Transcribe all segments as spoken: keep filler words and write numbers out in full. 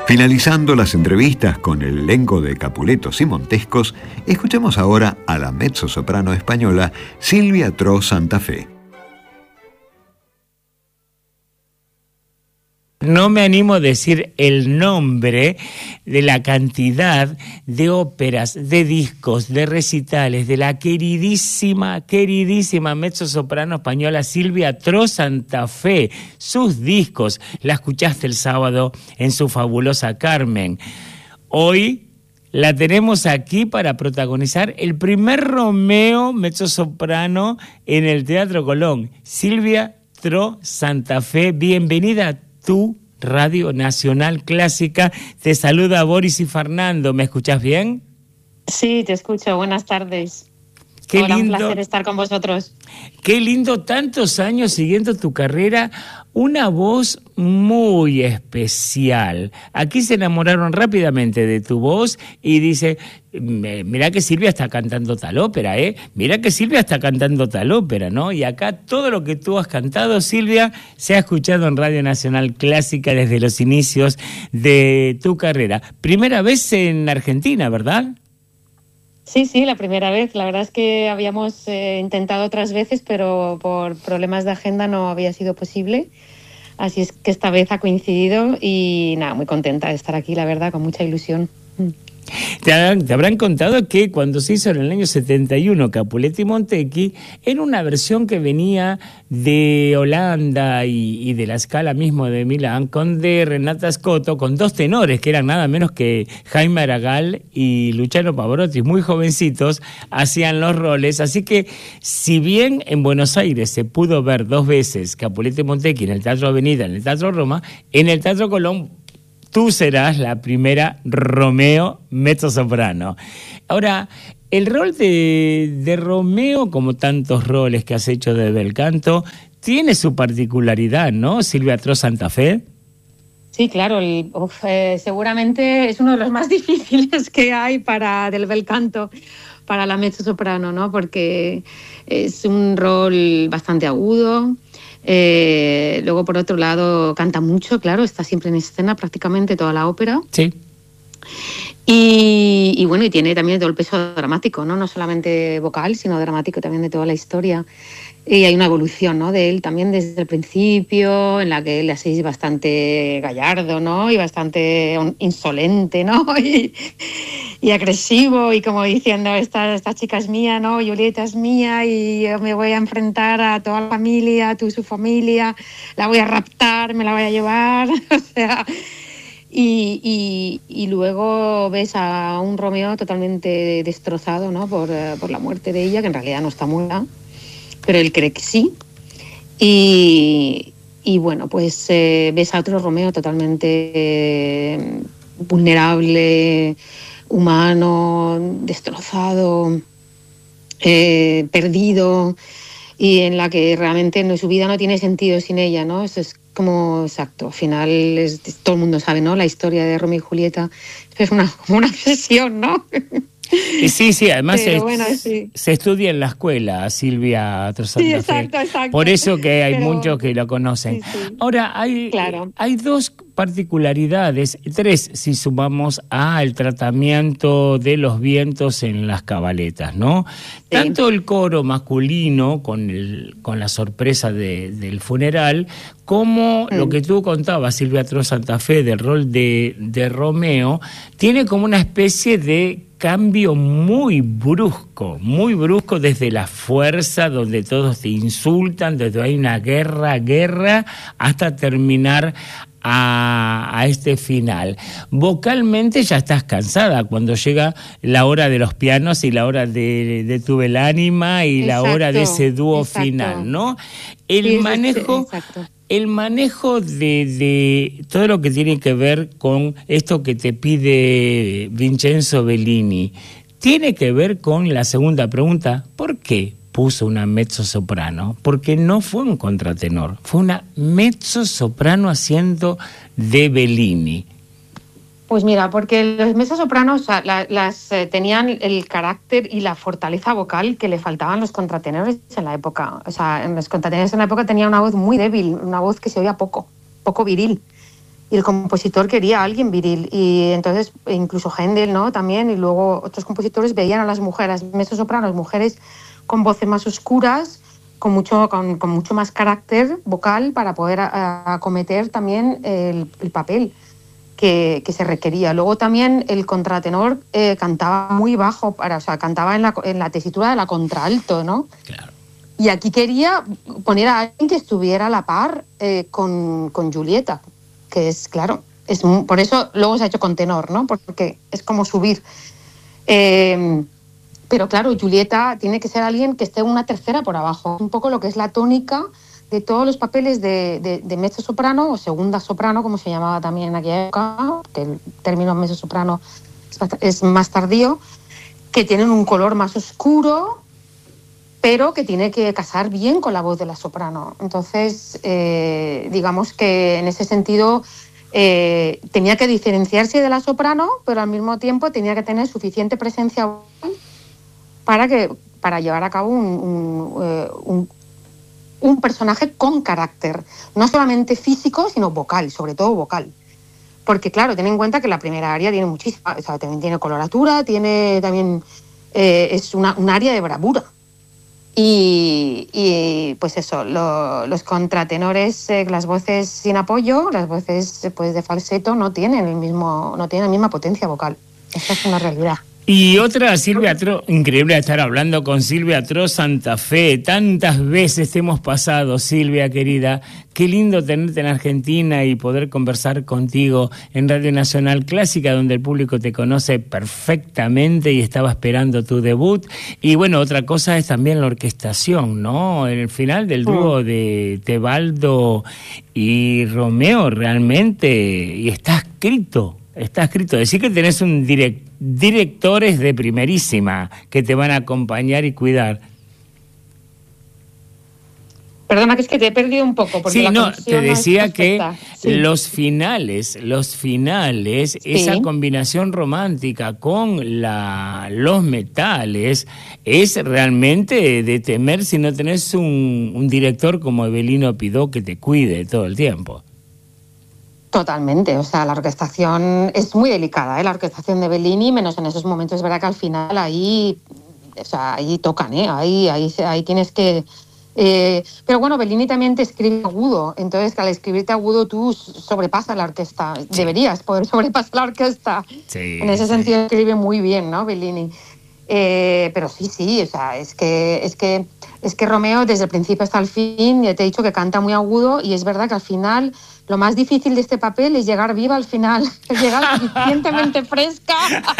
Finalizando las entrevistas con el elenco de Capuletos y Montescos, escuchamos ahora a la mezzosoprano española Silvia Tro Santa Fe. No me animo a decir el nombre de la cantidad de óperas, de discos, de recitales de la queridísima, queridísima mezzosoprano española Silvia Tro Santa Fe. Sus discos, la escuchaste el sábado en su fabulosa Carmen. Hoy la tenemos aquí para protagonizar el primer Romeo mezzosoprano en el Teatro Colón. Silvia Tro Santa Fe, bienvenida a tu Radio Nacional Clásica. Te saluda Boris y Fernando. ¿Me escuchás bien? Sí, te escucho. Buenas tardes. Qué Hola, lindo, un placer estar con vosotros. Qué lindo, tantos años siguiendo tu carrera, una voz muy especial. Aquí se enamoraron rápidamente de tu voz y dice, mirá que Silvia está cantando tal ópera, ¿eh? Mirá que Silvia está cantando tal ópera, ¿no? Y acá todo lo que tú has cantado, Silvia, se ha escuchado en Radio Nacional Clásica desde los inicios de tu carrera. Primera vez en Argentina, ¿verdad? Sí, sí, la primera vez. La verdad es que habíamos eh, intentado otras veces, pero por problemas de agenda no había sido posible. Así es que esta vez ha coincidido y nada, muy contenta de estar aquí, la verdad, con mucha ilusión. Te, han, te habrán contado que cuando se hizo en el año setenta y uno Capuletti y Montecchi, era una versión que venía de Holanda y, y de la Scala mismo de Milán, con de Renata Scotto, con dos tenores que eran nada menos que Jaime Aragal y Luciano Pavarotti, muy jovencitos, hacían los roles. Así que si bien en Buenos Aires se pudo ver dos veces Capuletti y Montecchi en el Teatro Avenida, en el Teatro Roma, en el Teatro Colón tú serás la primera Romeo mezzosoprano. Ahora, el rol de, de Romeo, como tantos roles que has hecho de bel canto, tiene su particularidad, ¿no, Silvia Tro Santa Fe? Sí, claro. El, uf, eh, seguramente es uno de los más difíciles que hay para del bel canto para la mezzosoprano, ¿no? Porque es un rol bastante agudo. Eh, luego, por otro lado, canta mucho, claro, está siempre en escena prácticamente toda la ópera. Sí. Y, y bueno, y tiene también todo el peso dramático, ¿no? No solamente vocal, sino dramático también de toda la historia. Y hay una evolución, ¿no?, de él también desde el principio, en la que él así es bastante gallardo, ¿no?, y bastante insolente, ¿no?, y, y agresivo, y como diciendo, esta, esta chica es mía, ¿no?, Julieta es mía, y yo me voy a enfrentar a toda la familia, tú su familia, la voy a raptar, me la voy a llevar, o sea... Y, y, y luego ves a un Romeo totalmente destrozado, ¿no?, por, por la muerte de ella, que en realidad no está muerta, pero él cree que sí. Y, y bueno, pues eh, ves a otro Romeo totalmente eh, vulnerable, humano, destrozado, eh, perdido, y en la que realmente no, su vida no tiene sentido sin ella, ¿no? Eso es como, exacto, al final es, todo el mundo sabe, ¿no?, la historia de Romeo y Julieta. Es una, como una obsesión, ¿no? Sí, sí, además se, bueno, sí. se estudia en la escuela, Silvia Tro Santa Fe. Sí, exacto, exacto. Por eso que hay Pero, muchos que lo conocen. Sí, sí. Ahora, hay, claro. hay dos particularidades, tres si sumamos al tratamiento de los vientos en las cabaletas, ¿no? Sí. Tanto el coro masculino, con, el, con la sorpresa de, del funeral, como mm. lo que tú contabas, Silvia Tro Santa Fe, del rol de, de Romeo, tiene como una especie de cambio muy brusco, muy brusco desde la fuerza, donde todos te insultan, desde hay una guerra, guerra, hasta terminar a, a este final. Vocalmente ya estás cansada cuando llega la hora de los pianos y la hora de, de tu Belánima y exacto, la hora de ese dúo exacto. final, ¿no? El sí, manejo... Exacto. El manejo de, de todo lo que tiene que ver con esto que te pide Vincenzo Bellini, tiene que ver con la segunda pregunta, ¿por qué puso una mezzosoprano? Porque no fue un contratenor, fue una mezzosoprano haciendo de Bellini. Pues mira, porque los mezzosopranos o sea, la, las eh, tenían el carácter y la fortaleza vocal que le faltaban los contratenores en la época. O sea, en los contratenores en la época tenían una voz muy débil, una voz que se oía poco, poco viril. y el compositor quería a alguien viril. Y entonces incluso Händel, ¿no? También, y luego otros compositores veían a las mujeres, mezzosopranos, mujeres con voces más oscuras, con mucho, con, con mucho más carácter vocal para poder a, acometer también el, el papel que, que se requería. Luego también el contratenor eh, cantaba muy bajo, para, o sea, cantaba en la, en la tesitura de la contralto, ¿no? Claro. Y aquí quería poner a alguien que estuviera a la par eh, con, con Julieta, que es, claro, es por eso luego se ha hecho con tenor, ¿no? Porque es como subir. Eh, pero claro, Julieta tiene que ser alguien que esté una tercera por abajo, un poco lo que es la tónica de todos los papeles de, de, de mezzo-soprano o segunda soprano, como se llamaba también en aquella época, que el término mezzo-soprano es más tardío, que tienen un color más oscuro, pero que tiene que casar bien con la voz de la soprano. Entonces, eh, digamos que en ese sentido eh, tenía que diferenciarse de la soprano, pero al mismo tiempo tenía que tener suficiente presencia vocal para, que, para llevar a cabo un, un, eh, un, un personaje con carácter, no solamente físico, sino vocal, sobre todo vocal. Porque, claro, ten en cuenta que la primera aria tiene muchísima, o sea, también tiene coloratura, tiene también eh, es una, un aria de bravura. Y, y pues eso, lo, los contratenores, eh, las voces sin apoyo, las voces pues, de falseto no tienen el mismo, no tienen la misma potencia vocal. Esa es una realidad. Y otra, Silvia Tro, increíble estar hablando con Silvia Tro Santa Fe. Tantas veces te hemos pasado, Silvia querida. Qué lindo tenerte en Argentina y poder conversar contigo en Radio Nacional Clásica, donde el público te conoce perfectamente y estaba esperando tu debut. Y bueno, otra cosa es también la orquestación, ¿no? En el final del dúo de Tebaldo y Romeo, realmente, y está escrito. Está escrito, decir que tenés un direct, directores de primerísima que te van a acompañar y cuidar. Perdona, que es que te he perdido un poco. Porque sí, la no, te decía no que sí. los finales, los finales, sí. Esa combinación romántica con la, los metales es realmente de temer si no tenés un, un director como Evelino Pidó que te cuide todo el tiempo. Totalmente, o sea, la orquestación es muy delicada, ¿eh? La orquestación de Bellini, menos en esos momentos, es verdad que al final ahí, o sea, ahí tocan, ¿eh? Ahí, ahí, ahí tienes que... Eh, pero bueno, Bellini también te escribe agudo, entonces al escribirte agudo tú sobrepasas la orquesta, sí. Deberías poder sobrepasar la orquesta. Sí, en ese sí. sentido escribe muy bien, ¿no, Bellini? Eh, pero sí, sí, o sea, es que, es que, es que Romeo desde el principio hasta el fin, ya te he dicho que canta muy agudo y es verdad que al final... Lo más difícil de este papel es llegar viva al final, es llegar suficientemente fresca,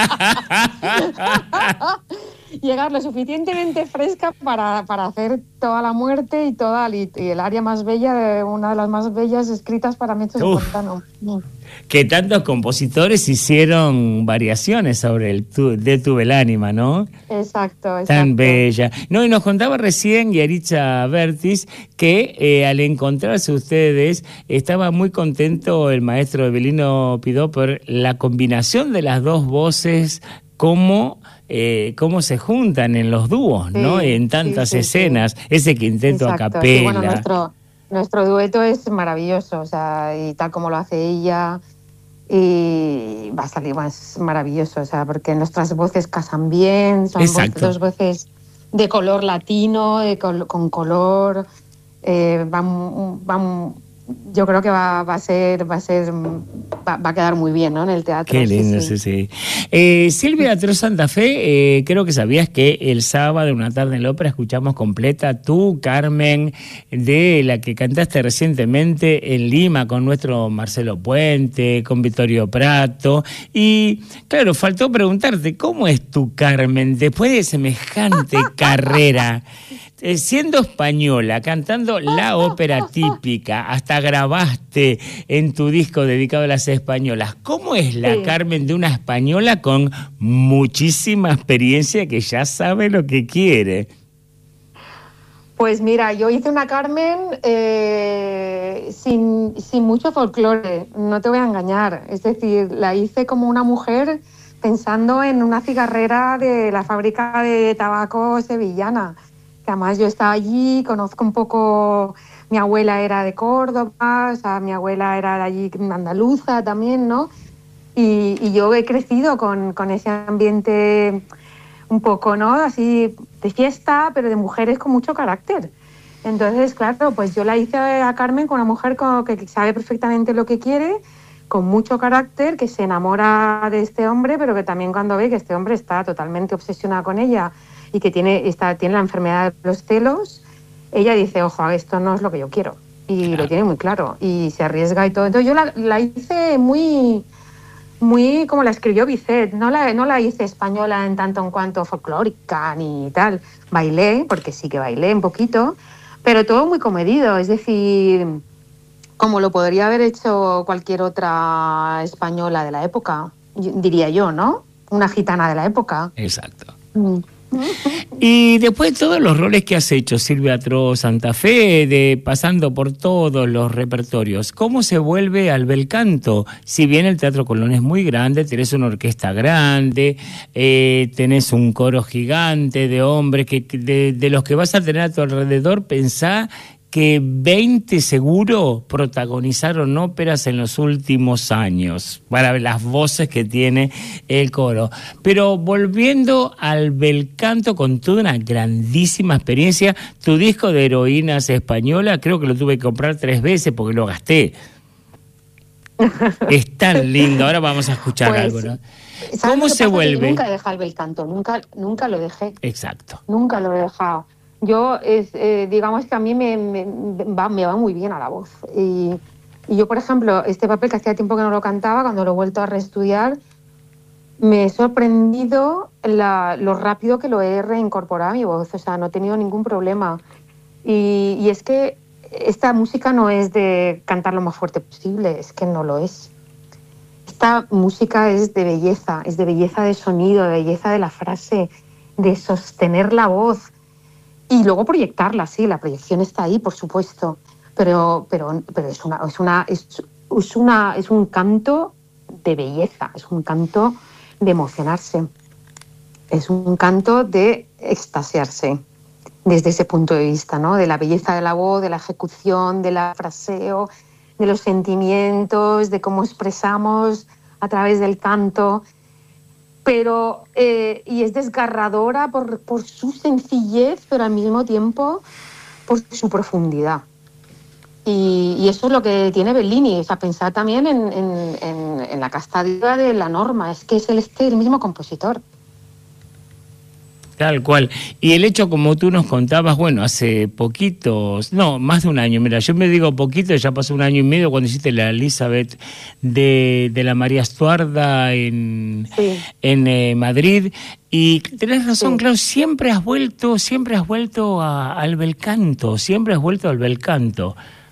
llegar lo suficientemente fresca para, para hacer toda la muerte y toda y, y el aria más bella, una de las más bellas escritas para mezzo-soprano. Que tantos compositores hicieron variaciones sobre el tu, de tu Belánima, ¿no? Exacto, exacto. Tan bella. No, y nos contaba recién Yaricha Bertis que eh, al encontrarse ustedes estaba muy contento el maestro Evelino Pidó por la combinación de las dos voces, cómo, eh, cómo se juntan en los dúos, sí, ¿no? En tantas sí, sí, escenas, sí. Ese quinteto exacto. a capela. Sí, bueno, nuestro... Nuestro dueto es maravilloso, o sea, y tal como lo hace ella, y va a salir más maravilloso, o sea, porque nuestras voces casan bien, son voces, dos voces de color latino, de col- con color, eh, van, van, yo creo que va, va a ser, va a ser, va, va a quedar muy bien, ¿no? En el teatro. Qué lindo, sí, sí. sí. Eh, Silvia Tro Santa Fe, eh, creo que sabías que el sábado, una tarde en la ópera, escuchamos completa tu Carmen, de la que cantaste recientemente en Lima con nuestro Marcelo Puente, con Vittorio Prato. Y claro, faltó preguntarte, ¿cómo es tu Carmen después de semejante carrera? Eh, siendo española, cantando la ópera típica, hasta grabaste en tu disco dedicado a las españolas. ¿Cómo es la sí. Carmen de una española con muchísima experiencia que ya sabe lo que quiere? Pues mira, yo hice una Carmen eh, sin, sin mucho folclore, no te voy a engañar. Es decir, la hice como una mujer pensando en una cigarrera de la fábrica de tabaco sevillana. Además yo estaba allí, conozco un poco mi abuela era de Córdoba, o sea, mi abuela era de allí andaluza también, ¿no? Y, y yo he crecido con, con ese ambiente un poco, ¿no? Así de fiesta, pero de mujeres con mucho carácter. Entonces, claro, pues yo la hice a Carmen con una mujer con, que sabe perfectamente lo que quiere, con mucho carácter, que se enamora de este hombre, pero que también cuando ve que este hombre está totalmente obsesionado con ella y que tiene, está, tiene la enfermedad de los celos, ella dice, ojo, esto no es lo que yo quiero. Y claro, lo tiene muy claro. Y se arriesga y todo. Entonces yo la, la hice muy, muy como la escribió Bizet. No la, no la hice española en tanto en cuanto folclórica ni tal. Bailé, porque sí que bailé un poquito, pero todo muy comedido. Es decir, como lo podría haber hecho cualquier otra española de la época, diría yo, ¿no? Una gitana de la época. Exacto. Mm. Y después de todos los roles que has hecho, Silvia Tros Santa Fe, de, pasando por todos los repertorios, ¿cómo se vuelve al bel canto? Si bien el Teatro Colón es muy grande, tenés una orquesta grande, eh, tenés un coro gigante de hombres, que de, de los que vas a tener a tu alrededor, pensá que veinte seguro protagonizaron óperas en los últimos años, para las voces que tiene el coro. Pero volviendo al bel canto, con toda una grandísima experiencia, tu disco de Heroínas Española, creo que lo tuve que comprar tres veces porque lo gasté. Es tan lindo, ahora vamos a escuchar pues, algo, ¿no? ¿Cómo se vuelve? Nunca he dejado el bel canto, nunca, nunca lo dejé. Exacto. Nunca lo he dejado. Yo, es, eh, digamos que a mí me, me, va, me va muy bien a la voz. Y, y yo, por ejemplo, este papel que hacía tiempo que no lo cantaba, cuando lo he vuelto a reestudiar, me he sorprendido la, lo rápido que lo he reincorporado a mi voz. O sea, no he tenido ningún problema. Y, y es que esta música no es de cantar lo más fuerte posible, es que no lo es. Esta música es de belleza, es de belleza de sonido, de belleza de la frase, de sostener la voz. Y luego proyectarla, sí, la proyección está ahí, por supuesto, pero, pero, pero es, una, es, una, es, es, una, es un canto de belleza, es un canto de emocionarse, es un canto de extasiarse desde ese punto de vista, ¿no? De la belleza de la voz, de la ejecución, del fraseo, de los sentimientos, de cómo expresamos a través del canto. Pero, eh, y es desgarradora por, por su sencillez, pero al mismo tiempo por su profundidad. Y, y eso es lo que tiene Bellini. O sea, pensar también en, en, en, en la casta diva de la Norma, es que es el, este, el mismo compositor. Tal cual. Y el hecho, como tú nos contabas, bueno, hace poquitos, no, más de un año, mira, yo me digo poquito, ya pasó un año y medio cuando hiciste la Elizabeth de, de la María Estuarda en, sí. en eh, Madrid, y tenés razón, sí. Claro, siempre has vuelto, siempre has vuelto a, al bel canto, siempre has vuelto al bel canto.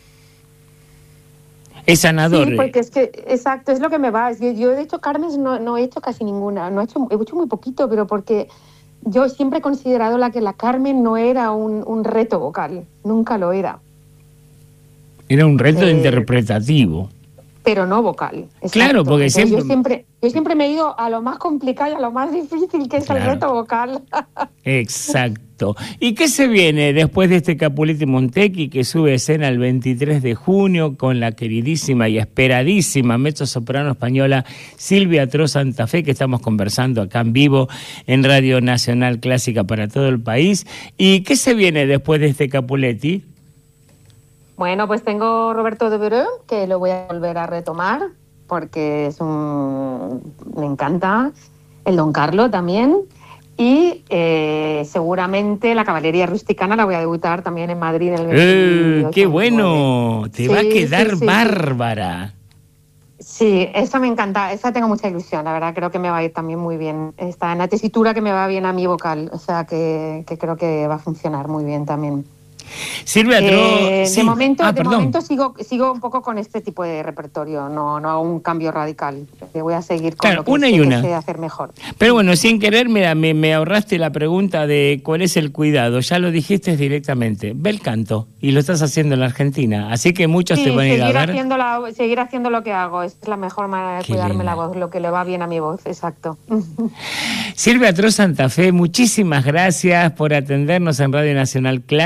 Es sanador. Sí, porque es que, exacto, es lo que me va. Yo, yo de hecho, Carmen, no, no he hecho casi ninguna, no he hecho, he hecho muy poquito, pero porque yo siempre he considerado la que la Carmen no era un, un reto vocal, nunca lo era. Era un reto eh, interpretativo. Pero no vocal. Exacto. Claro, porque siempre... Yo, siempre... yo siempre me he ido a lo más complicado y a lo más difícil, que es claro. El reto vocal. Exacto. ¿Y qué se viene después de este Capuletti Montecchi, que sube a escena el veintitrés de junio con la queridísima y esperadísima mezzosoprano española Silvia Tros Santa Fe, que estamos conversando acá en vivo en Radio Nacional Clásica para todo el país? ¿Y qué se viene después de este Capuletti? Bueno, pues tengo Roberto de Verón, que lo voy a volver a retomar, porque es un... me encanta. El Don Carlo también. Y eh, seguramente la Caballería Rusticana la voy a debutar también en Madrid. En el veintiocho, ¡Eh, qué bueno! Te sí, va a quedar sí, sí, bárbara. Sí, esa me encanta, esa tengo mucha ilusión, la verdad, creo que me va a ir también muy bien. Está en la tesitura que me va bien a mi vocal, o sea que, que creo que va a funcionar muy bien también. Silvia Tros, eh, sí. de momento, ah, de momento sigo, sigo un poco con este tipo de repertorio, no, no hago un cambio radical. Voy a seguir con claro, lo que, una y sé, una. que sé hacer mejor. Pero bueno, sin querer, mira, me, me ahorraste la pregunta de cuál es el cuidado. Ya lo dijiste directamente. Bel canto, y lo estás haciendo en la Argentina, así que muchos sí, te van a ir a ver. Haciendo la, seguir haciendo lo que hago, es la mejor manera de Qué cuidarme linda. La voz, lo que le va bien a mi voz, exacto. Silvia Tros Santa Fe, muchísimas gracias por atendernos en Radio Nacional Clásica.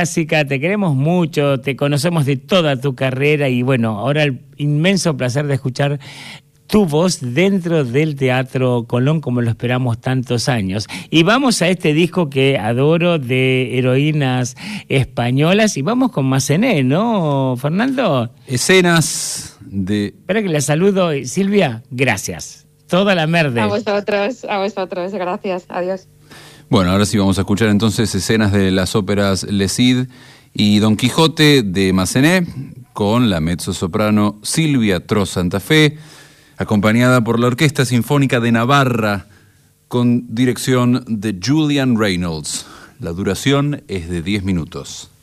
te queremos mucho, te conocemos de toda tu carrera y bueno, ahora el inmenso placer de escuchar tu voz dentro del Teatro Colón como lo esperamos tantos años. Y vamos a este disco que adoro de heroínas españolas y vamos con Massenet, ¿no, Fernando? Escenas de... Espera que la saludo. Silvia, gracias. Toda la merde. A vosotros, a vosotros, gracias, adiós. Bueno, ahora sí vamos a escuchar entonces escenas de las óperas Le Cid y Don Quijote de Massenet con la mezzosoprano Silvia Tros Santa Fe, acompañada por la Orquesta Sinfónica de Navarra, con dirección de Julian Reynolds. La duración es de diez minutos.